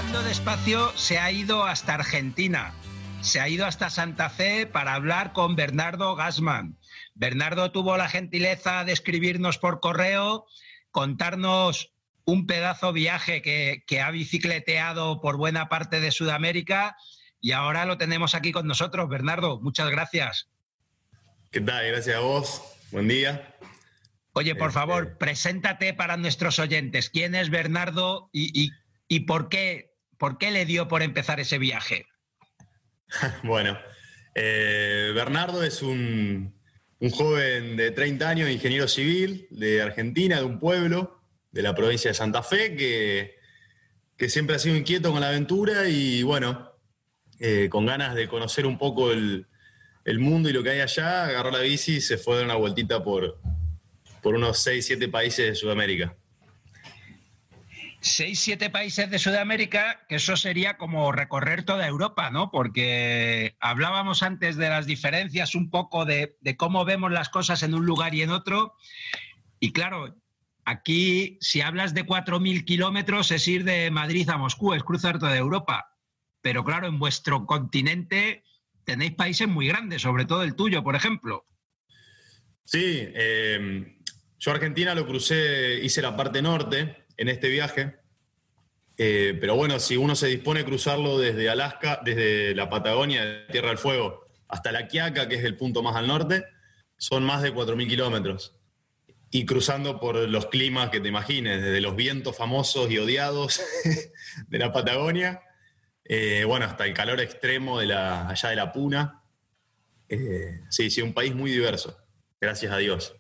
Hablando despacio, se ha ido hasta Argentina, se ha ido hasta Santa Fe para hablar con Bernardo Gassmann. Bernardo tuvo la gentileza de escribirnos por correo, contarnos un pedazo viaje que ha bicicleteado por buena parte de Sudamérica y ahora lo tenemos aquí con nosotros. Bernardo, muchas gracias. ¿Qué tal? Gracias a vos. Buen día. Oye, por favor, preséntate para nuestros oyentes. ¿Quién es Bernardo y por qué le dio por empezar ese viaje? Bueno, Bernardo es un joven de 30 años, ingeniero civil de Argentina, de un pueblo de la provincia de Santa Fe, que siempre ha sido inquieto con la aventura y bueno, con ganas de conocer un poco el mundo y lo que hay allá, agarró la bici y se fue a dar una vueltita por unos 6, 7 países de Sudamérica. 6, 7 países de Sudamérica, que eso sería como recorrer toda Europa, ¿no? Porque hablábamos antes de las diferencias un poco de cómo vemos las cosas en un lugar y en otro. Y claro, aquí si hablas de 4.000 kilómetros es ir de Madrid a Moscú, es cruzar toda Europa. Pero claro, en vuestro continente tenéis países muy grandes, sobre todo el tuyo, por ejemplo. Sí, yo Argentina lo crucé, hice la parte norte en este viaje, pero bueno, si uno se dispone a cruzarlo desde Alaska, desde la Patagonia, de Tierra del Fuego, hasta La Quiaca, que es el punto más al norte, son más de 4.000 kilómetros. Y cruzando por los climas que te imagines, desde los vientos famosos y odiados de la Patagonia, bueno, hasta el calor extremo allá de la Puna. Sí, un país muy diverso, gracias a Dios.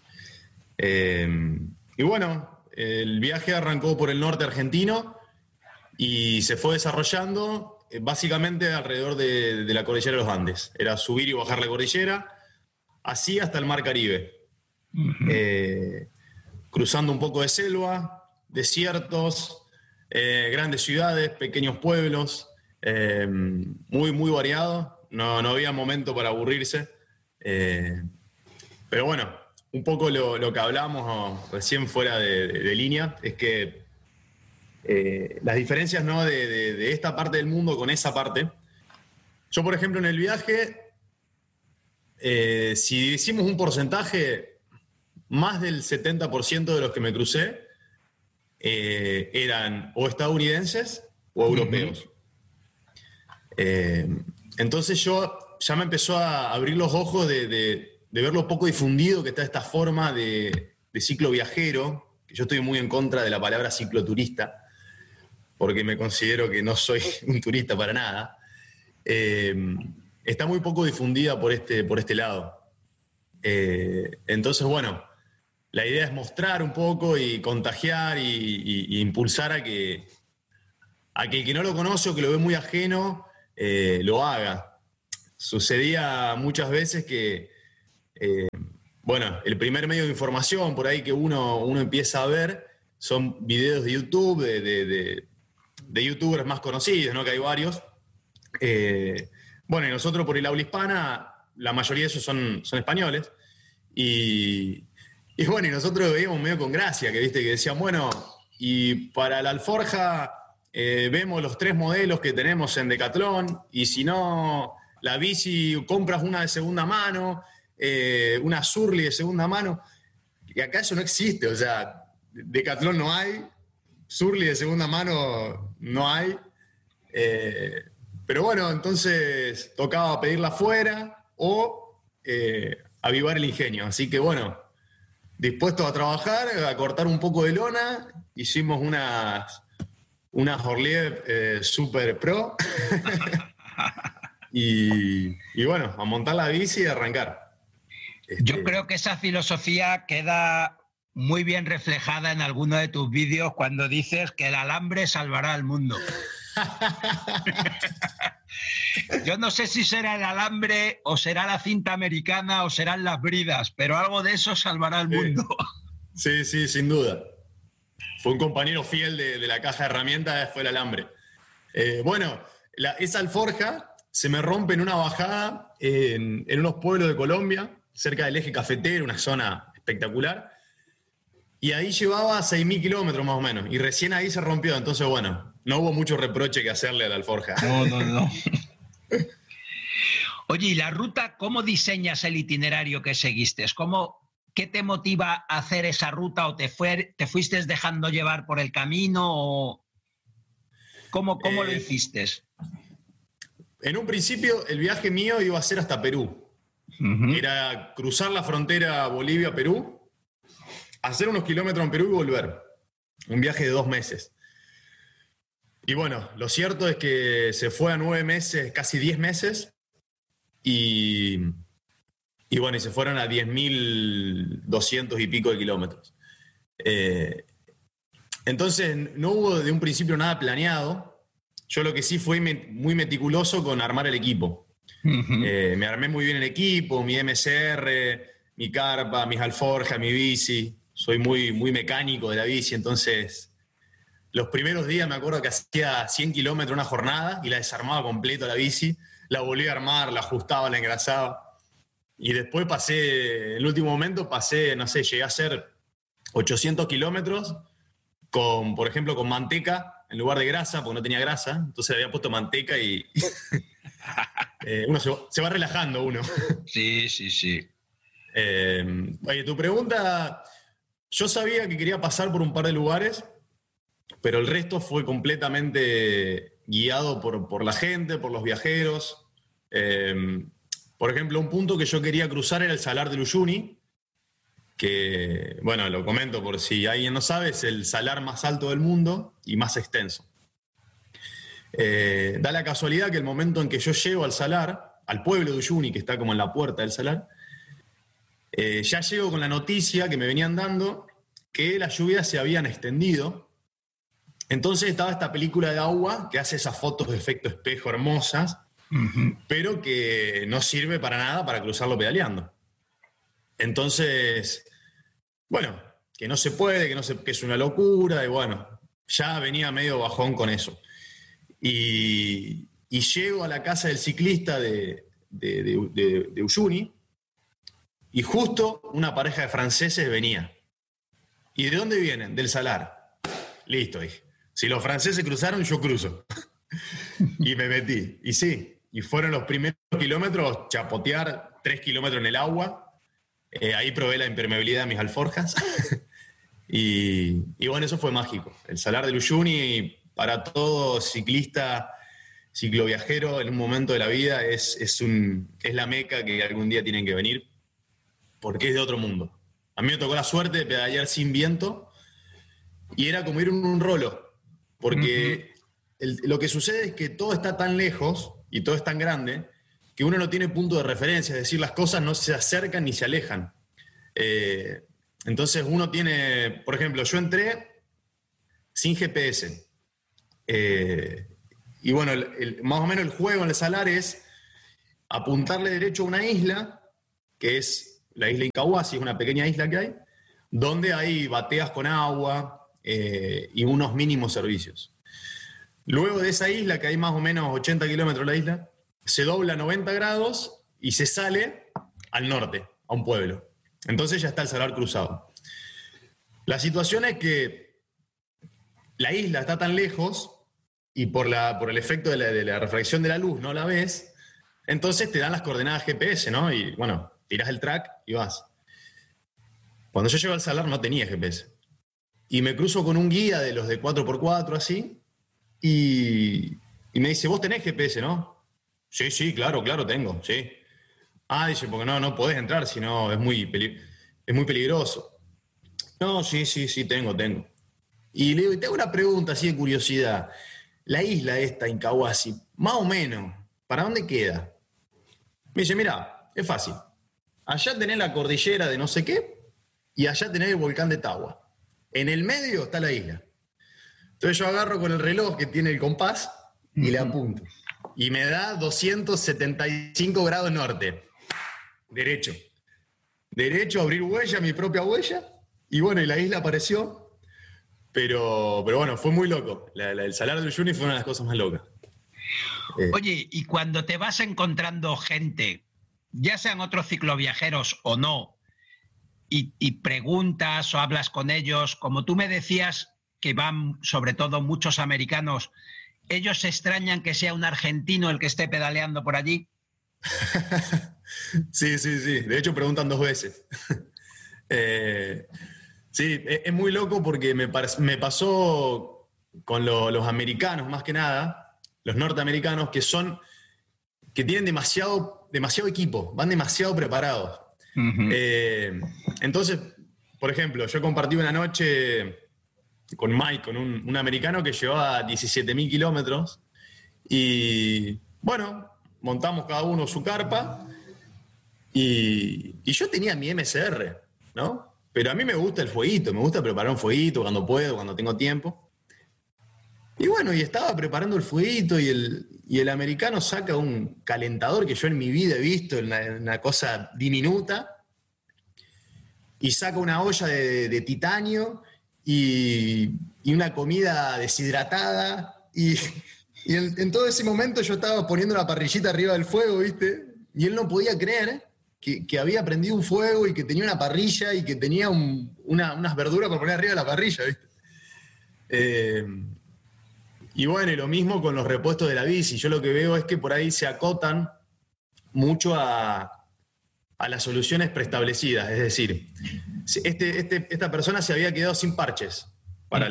Y bueno, el viaje arrancó por el norte argentino y se fue desarrollando básicamente alrededor de la cordillera de los Andes. Era subir y bajar la cordillera, así hasta el Mar Caribe. Cruzando un poco de selva, desiertos, grandes ciudades, pequeños pueblos, muy, muy variado. No había momento para aburrirse. Pero bueno, un poco lo que hablamos recién fuera de línea es que las diferencias, ¿no?, de esta parte del mundo con esa parte. Yo, por ejemplo, en el viaje, si hicimos un porcentaje, más del 70% de los que me crucé eran o estadounidenses o europeos. Entonces ya me empezó a abrir los ojos de ver lo poco difundido que está esta forma de ciclo viajero, que yo estoy muy en contra de la palabra cicloturista, porque me considero que no soy un turista para nada. Está muy poco difundida por este lado. Entonces, bueno, la idea es mostrar un poco y contagiar y impulsar a que el que no lo conoce o que lo ve muy ajeno, lo haga. Sucedía muchas veces que bueno, el primer medio de información por ahí que uno empieza a ver son videos de YouTube, de youtubers más conocidos, ¿no?, que hay varios. Bueno, y nosotros por el habla hispana, la mayoría de ellos son españoles. Y bueno, y nosotros veíamos medio con gracia, que decían, bueno, y para la alforja vemos los 3 modelos que tenemos en Decathlon, y si no, la bici compras una de segunda mano, una Surly de segunda mano, y acá eso no existe. O sea, Decathlon no hay, Surly de segunda mano no hay, pero bueno, entonces tocaba pedirla afuera o avivar el ingenio. Así que bueno, dispuestos a trabajar, a cortar un poco de lona, hicimos unas Orliev Super Pro y bueno, a montar la bici y arrancar. Yo creo que esa filosofía queda muy bien reflejada en alguno de tus vídeos cuando dices que el alambre salvará al mundo. Yo no sé si será el alambre o será la cinta americana o serán las bridas, pero algo de eso salvará al mundo. Sí, sin duda. Fue un compañero fiel de la caja de herramientas, fue el alambre. Bueno, esa alforja se me rompe en una bajada en unos pueblos de Colombia, cerca del eje cafetero, una zona espectacular. Y ahí llevaba 6.000 kilómetros más o menos, y recién ahí se rompió. Entonces, bueno, no hubo mucho reproche que hacerle a la Alforja. No. Oye, ¿y la ruta, cómo diseñas el itinerario que seguiste? ¿Qué te motiva a hacer esa ruta o te fuiste dejando llevar por el camino? O ¿Cómo lo hiciste? En un principio, el viaje mío iba a ser hasta Perú. Era cruzar la frontera Bolivia-Perú, hacer unos kilómetros en Perú y volver. Un viaje de 2 meses. Y bueno, lo cierto es que se fue a 9 meses, casi 10 meses, y bueno, y se fueron a 10.200 y pico de kilómetros. Entonces, no hubo de un principio nada planeado. Yo lo que sí fui muy meticuloso con armar el equipo. Me armé muy bien el equipo, mi MSR, mi carpa, mis alforjas, mi bici. Soy muy, muy mecánico de la bici, entonces los primeros días me acuerdo que hacía 100 kilómetros una jornada y la desarmaba completo la bici, la volví a armar, la ajustaba, la engrasaba. Y después en el último momento no sé, llegué a hacer 800 kilómetros por ejemplo, con manteca en lugar de grasa, porque no tenía grasa, entonces le había puesto manteca y uno se va relajando uno. Sí. Oye, tu pregunta, yo sabía que quería pasar por un par de lugares, pero el resto fue completamente guiado por la gente, por los viajeros. Por ejemplo, un punto que yo quería cruzar era el Salar de Uyuni, que, bueno, lo comento por si alguien no sabe, es el salar más alto del mundo y más extenso. Da la casualidad que el momento en que yo llego al salar, al pueblo de Uyuni, que está como en la puerta del salar, ya llego con la noticia que me venían dando que las lluvias se habían extendido. Entonces estaba esta película de agua que hace esas fotos de efecto espejo hermosas, pero que no sirve para nada para cruzarlo pedaleando. Entonces, bueno, que no se puede, que es una locura, y bueno, ya venía medio bajón con eso. Y llego a la casa del ciclista de Uyuni, y justo una pareja de franceses venía. ¿Y de dónde vienen? Del Salar. Listo, dije. Si los franceses cruzaron, yo cruzo. Y me metí. Y sí, y fueron los primeros kilómetros, chapotear 3 kilómetros en el agua. Ahí probé la impermeabilidad de mis alforjas. y bueno, eso fue mágico. El Salar del Uyuni, para todo ciclista, cicloviajero, en un momento de la vida, es la meca que algún día tienen que venir, porque es de otro mundo. A mí me tocó la suerte de pedalear sin viento, y era como ir en un rolo, porque lo que sucede es que todo está tan lejos, y todo es tan grande, que uno no tiene punto de referencia, es decir, las cosas no se acercan ni se alejan. Entonces uno tiene, por ejemplo, yo entré sin GPS. Y bueno, más o menos el juego en el Salar es apuntarle derecho a una isla, que es la isla Incahuasi, es una pequeña isla que hay, donde hay bateas con agua y unos mínimos servicios. Luego de esa isla, que hay más o menos 80 kilómetros de la isla, se dobla 90 grados y se sale al norte, a un pueblo. Entonces ya está el Salar cruzado. La situación es que la isla está tan lejos y por el efecto de la refracción de la luz no la ves, entonces te dan las coordenadas GPS, ¿no? Y bueno, tirás el track y vas. Cuando yo llego al Salar no tenía GPS. Y me cruzo con un guía de los de 4x4 así y me dice, vos tenés GPS, ¿no? Sí, claro, tengo, sí. Ah, dice, porque no podés entrar, si no es muy peligroso. No, sí, tengo. Y le digo, y te hago una pregunta así de curiosidad. La isla esta, Incahuasi, más o menos, ¿para dónde queda? Me dice, mira, es fácil. Allá tenés la cordillera de no sé qué y allá tenés el volcán de Tagua. En el medio está la isla. Entonces yo agarro con el reloj que tiene el compás y le apunto. Y me da 275 grados norte. Derecho, abrir huella, mi propia huella. Y bueno, y la isla apareció. Pero bueno, fue muy loco. El Salar de Uyuni fue una de las cosas más locas. Oye, y cuando te vas encontrando gente, ya sean otros cicloviajeros o no, y preguntas o hablas con ellos, como tú me decías que van sobre todo muchos americanos, ¿ellos se extrañan que sea un argentino el que esté pedaleando por allí? Sí, sí, sí. De hecho, preguntan 2 veces. Sí, es muy loco porque me pasó con los americanos, más que nada, los norteamericanos, que tienen demasiado equipo, van demasiado preparados. Uh-huh. Entonces, por ejemplo, yo compartí una noche con Mike, con un americano que llevaba 17.000 kilómetros, y bueno, montamos cada uno su carpa, y yo tenía mi MSR, ¿no? Pero a mí me gusta el fueguito, me gusta preparar un fueguito cuando puedo, cuando tengo tiempo. Y bueno, y estaba preparando el fueguito y el americano saca un calentador que yo en mi vida he visto, una cosa diminuta, y saca una olla de titanio y una comida deshidratada. Y en todo ese momento yo estaba poniendo la parrillita arriba del fuego, ¿viste? Y él no podía creer que había prendido un fuego y que tenía una parrilla y que tenía unas verduras para poner arriba de la parrilla, ¿viste? Y bueno, y lo mismo con los repuestos de la bici. Yo lo que veo es que por ahí se acotan mucho a las soluciones preestablecidas. Es decir, esta persona se había quedado sin parches para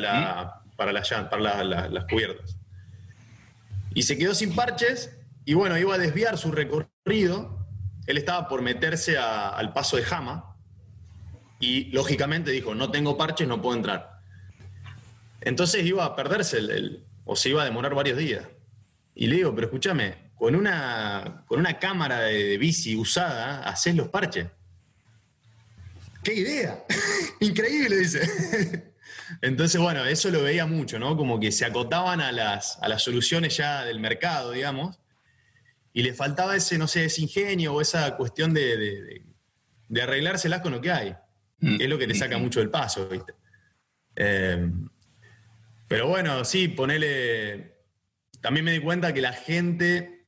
las cubiertas. Y se quedó sin parches y bueno, iba a desviar su recorrido. Él estaba por meterse al paso de Jama y lógicamente dijo, no tengo parches, no puedo entrar. Entonces iba a perderse o se iba a demorar varios días. Y le digo, pero escúchame, con una cámara de bici usada, hacés los parches. ¡Qué idea! Increíble, dice. Entonces, bueno, eso lo veía mucho, ¿no? Como que se acotaban a las soluciones ya del mercado, digamos, y le faltaba ese, no sé, ese ingenio o esa cuestión de arreglárselas con lo que hay, que es lo que te saca mucho del paso, ¿viste? Pero bueno, sí, ponele... También me di cuenta que la gente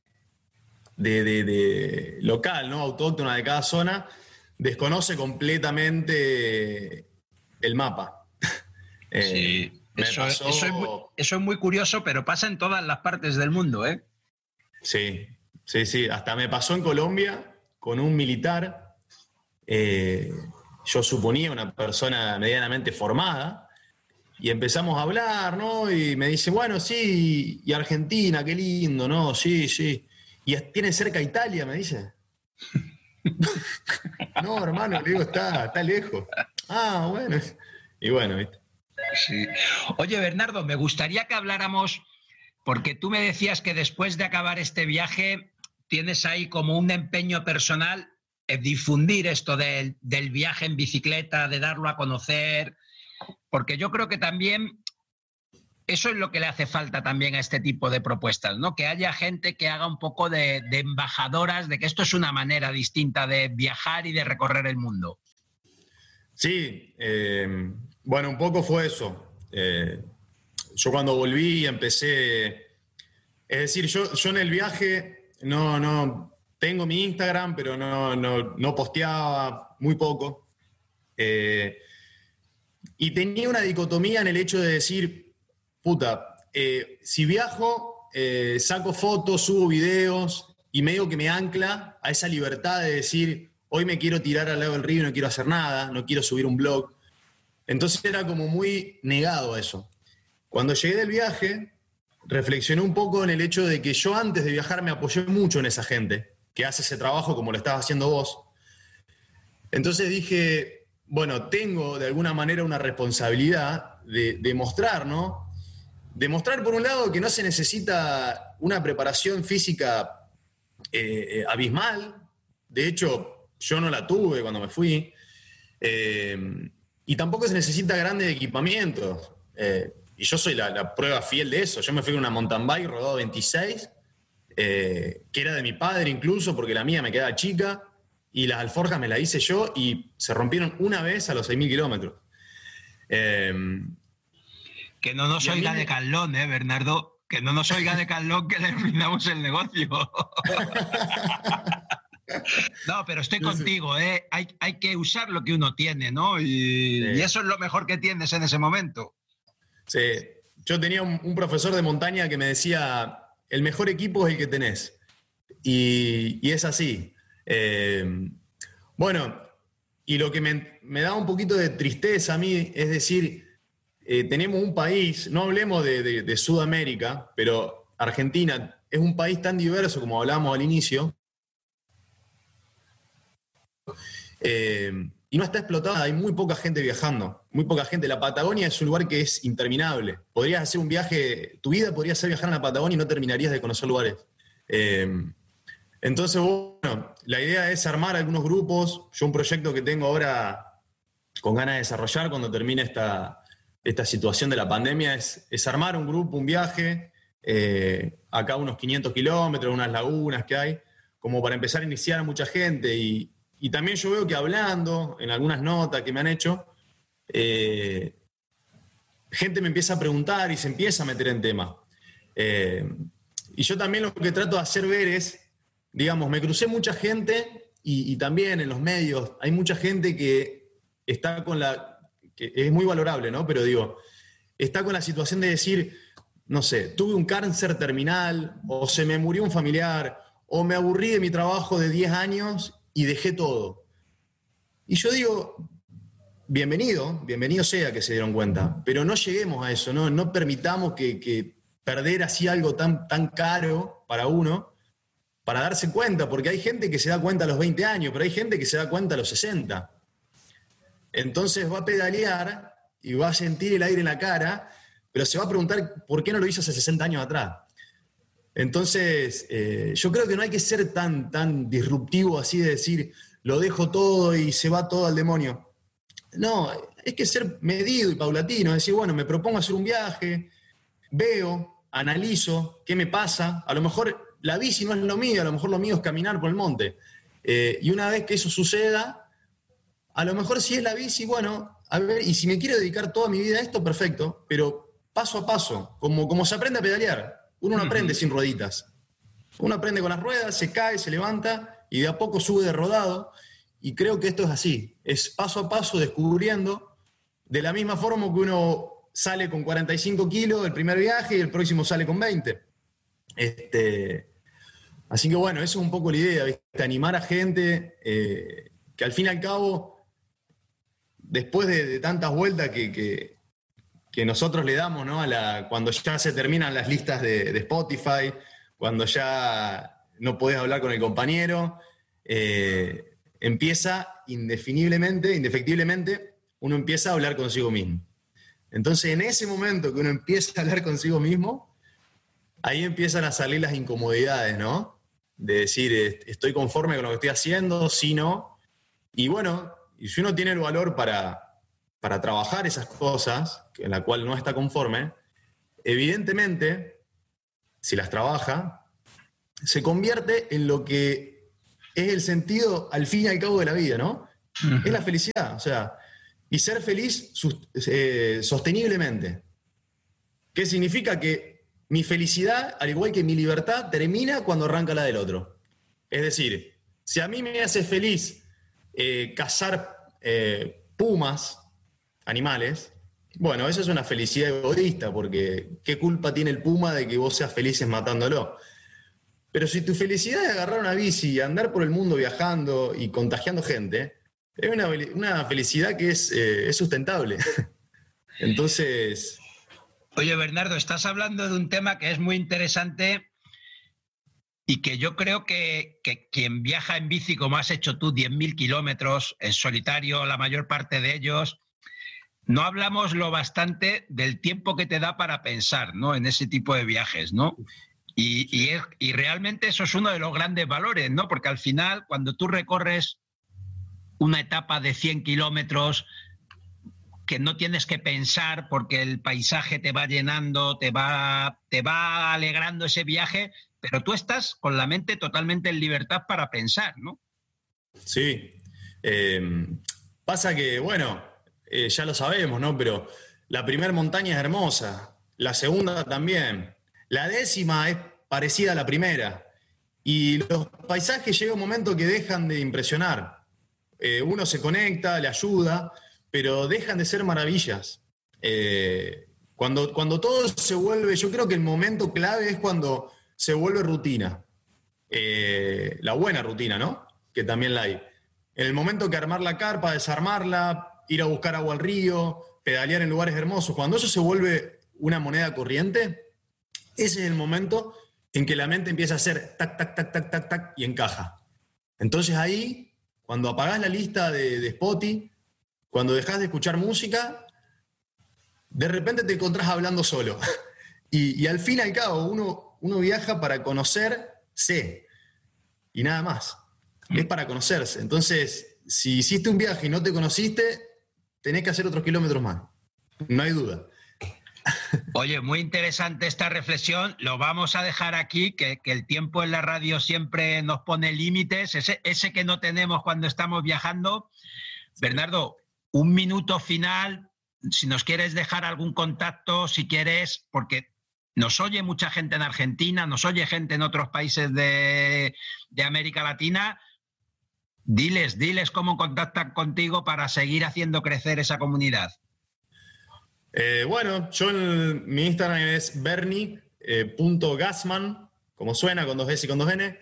de local, ¿no? Autóctona de cada zona, desconoce completamente el mapa. Sí, eso es muy curioso, pero pasa en todas las partes del mundo, ¿eh? Sí, sí, sí. Hasta me pasó en Colombia con un militar, yo suponía una persona medianamente formada, y empezamos a hablar, ¿no? Y me dice, bueno, sí, y Argentina, qué lindo, ¿no? Sí, sí. ¿Y tiene cerca Italia, me dice? No, hermano, le digo, está lejos. Ah, bueno. Y bueno, ¿viste? Sí. Oye, Bernardo, me gustaría que habláramos, porque tú me decías que después de acabar este viaje tienes ahí como un empeño personal en difundir esto del viaje en bicicleta, de darlo a conocer, porque yo creo que también eso es lo que le hace falta también a este tipo de propuestas, ¿no? Que haya gente que haga un poco de embajadoras de que esto es una manera distinta de viajar y de recorrer el mundo. Sí, bueno, un poco fue eso. Yo cuando volví empecé... Es decir, yo en el viaje no tengo mi Instagram, pero no posteaba muy poco. Y tenía una dicotomía en el hecho de decir, puta, si viajo, saco fotos, subo videos y medio que me ancla a esa libertad de decir, hoy me quiero tirar al lado del río y no quiero hacer nada, no quiero subir un blog. Entonces era como muy negado a eso. Cuando llegué del viaje, reflexioné un poco en el hecho de que yo antes de viajar me apoyé mucho en esa gente que hace ese trabajo como lo estabas haciendo vos. Entonces dije, bueno, tengo de alguna manera una responsabilidad de mostrar, ¿no? Demostrar, por un lado, que no se necesita una preparación física abismal. De hecho, yo no la tuve cuando me fui. Y tampoco se necesita grandes equipamientos. Y yo soy la prueba fiel de eso. Yo me fui con una mountain bike rodado 26, que era de mi padre incluso, porque la mía me quedaba chica, y las alforjas me las hice yo y se rompieron una vez a los 6.000 kilómetros. Que no nos oiga Decathlon, Bernardo, que no nos oiga Decathlon, que le arruinamos el negocio. No, pero estoy contigo, hay que usar lo que uno tiene, ¿no? Y eso es lo mejor que tienes en ese momento. Sí. Yo tenía un profesor de montaña que me decía, el mejor equipo es el que tenés. Y es así. Bueno, y lo que me da un poquito de tristeza a mí es decir, tenemos un país, no hablemos de Sudamérica, pero Argentina es un país tan diverso como hablábamos al inicio, y no está explotada, hay muy poca gente viajando, muy poca gente. La Patagonia es un lugar que es interminable. Podrías hacer un viaje, tu vida podría ser viajar a la Patagonia y no terminarías de conocer lugares. Entonces, bueno, la idea es armar algunos grupos. Yo un proyecto que tengo ahora con ganas de desarrollar cuando termine esta situación de la pandemia es armar un grupo, un viaje, acá unos 500 kilómetros, unas lagunas que hay, como para empezar a iniciar a mucha gente. Y también yo veo que hablando, en algunas notas que me han hecho, gente me empieza a preguntar y se empieza a meter en tema. Y yo también lo que trato de hacer ver es, digamos, me crucé mucha gente y también en los medios hay mucha gente que está que es muy valorable, ¿no? Pero digo, está con la situación de decir, no sé, tuve un cáncer terminal, o se me murió un familiar, o me aburrí de mi trabajo de 10 años y dejé todo. Y yo digo, bienvenido sea que se dieron cuenta, pero no lleguemos a eso, no permitamos que perder así algo tan caro para uno, para darse cuenta, porque hay gente que se da cuenta a los 20 años, pero hay gente que se da cuenta a los 60. Entonces va a pedalear y va a sentir el aire en la cara, pero se va a preguntar por qué no lo hizo hace 60 años atrás. Entonces, yo creo que no hay que ser tan disruptivo así de decir, lo dejo todo y se va todo al demonio. No, es que ser medido y paulatino, decir, bueno, me propongo hacer un viaje, veo, analizo, qué me pasa. A lo mejor la bici no es lo mío, a lo mejor lo mío es caminar por el monte. Y una vez que eso suceda, a lo mejor si es la bici, bueno, a ver, y si me quiero dedicar toda mi vida a esto, perfecto, pero paso a paso, como se aprende a pedalear. Uno no aprende sin rueditas. Uno aprende con las ruedas, se cae, se levanta y de a poco sube de rodado. Y creo que esto es así. Es paso a paso descubriendo, de la misma forma que uno sale con 45 kilos el primer viaje y el próximo sale con 20. Así que bueno, eso es un poco la idea, ¿viste? Animar a gente que al fin y al cabo, después de tantas vueltas que nosotros le damos, ¿no? Cuando ya se terminan las listas de Spotify, cuando ya no podés hablar con el compañero, empieza indefectiblemente, uno empieza a hablar consigo mismo. Entonces, en ese momento que uno empieza a hablar consigo mismo, ahí empiezan a salir las incomodidades, ¿no? De decir, estoy conforme con lo que estoy haciendo, si no. Y bueno, y si uno tiene el valor para trabajar esas cosas, en la cual no está conforme, evidentemente, si las trabaja, se convierte en lo que es el sentido al fin y al cabo de la vida, ¿no? Uh-huh. Es la felicidad, o sea, y ser feliz sosteniblemente. ¿Qué significa? Que mi felicidad, al igual que mi libertad, termina cuando arranca la del otro. Es decir, si a mí me hace feliz cazar pumas, animales, bueno, eso es una felicidad egoísta, porque ¿qué culpa tiene el puma de que vos seas felices matándolo? Pero si tu felicidad es agarrar una bici y andar por el mundo viajando y contagiando gente, es una felicidad que es sustentable. Entonces... Oye, Bernardo, estás hablando de un tema que es muy interesante y que yo creo que quien viaja en bici, como has hecho tú, 10.000 kilómetros en solitario, la mayor parte de ellos, no hablamos lo bastante del tiempo que te da para pensar, ¿no? En ese tipo de viajes, ¿no? Y realmente eso es uno de los grandes valores, ¿no? Porque al final, cuando tú recorres una etapa de 100 kilómetros que no tienes que pensar porque el paisaje te va llenando, te va alegrando ese viaje, pero tú estás con la mente totalmente en libertad para pensar, ¿no? Sí. Pasa que, bueno, ya lo sabemos, ¿no? Pero la primera montaña es hermosa, la segunda también, la 10ª es parecida a la primera. Y los paisajes llega un momento que dejan de impresionar. Uno se conecta, le ayuda, pero dejan de ser maravillas. Cuando todo se vuelve, yo creo que el momento clave es cuando se vuelve rutina. La buena rutina, ¿no? Que también la hay. En el momento que armar la carpa, desarmarla, ir a buscar agua al río, pedalear en lugares hermosos, cuando eso se vuelve una moneda corriente, ese es el momento en que la mente empieza a hacer tac, tac, tac, tac, tac, tac y encaja. Entonces ahí, cuando apagás la lista de Spotify, cuando dejás de escuchar música, de repente te encontrás hablando solo. Y al fin y al cabo, uno viaja para conocerse y nada más. Es para conocerse. Entonces, si hiciste un viaje y no te conociste, tenés que hacer otros kilómetros más. No hay duda. Oye, muy interesante esta reflexión. Lo vamos a dejar aquí, que el tiempo en la radio siempre nos pone límites, ese que no tenemos cuando estamos viajando. Bernardo, un minuto final, si nos quieres dejar algún contacto, si quieres, porque nos oye mucha gente en Argentina, nos oye gente en otros países de América Latina. Diles cómo contactan contigo para seguir haciendo crecer esa comunidad. Bueno, mi Instagram es bernie.gassman, como suena, con 2 S y con 2 N.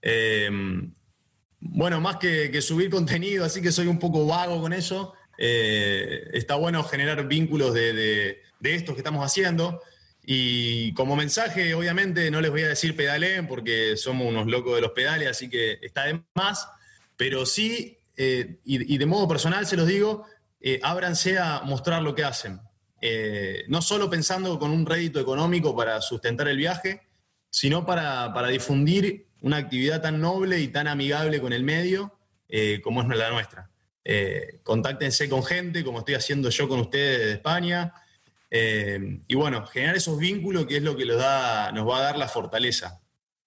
Bueno, más que subir contenido, así que soy un poco vago con eso. Está bueno generar vínculos de estos que estamos haciendo. Y como mensaje, obviamente, no les voy a decir pedaleen porque somos unos locos de los pedales, así que está de más. Pero sí, y de modo personal se los digo, ábranse a mostrar lo que hacen. No solo pensando con un rédito económico para sustentar el viaje, sino para difundir una actividad tan noble y tan amigable con el medio como es la nuestra. Contáctense con gente, como estoy haciendo yo con ustedes de España, y bueno, generar esos vínculos que es lo que nos va a dar la fortaleza.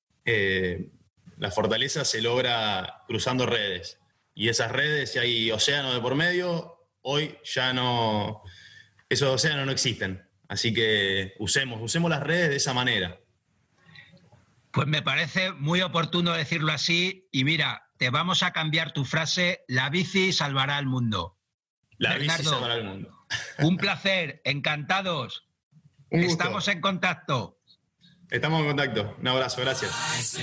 La fortaleza se logra cruzando redes, y esas redes, si hay océano de por medio, hoy ya no... Esos océanos no existen, así que usemos las redes de esa manera. Pues me parece muy oportuno decirlo así, y mira, te vamos a cambiar tu frase: la bici salvará al mundo. Bernardo, bici salvará al mundo. Un placer, encantados. Estamos en contacto. Estamos en contacto. Un abrazo, gracias.